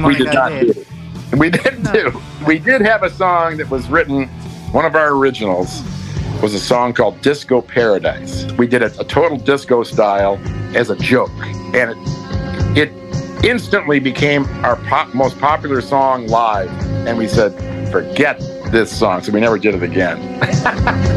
We did not did. do. We didn't do. We did have a song that was written. One of our originals was a song called Disco Paradise. We did a total disco style as a joke, and it instantly became our most popular song live. And we said, forget this song, so we never did it again.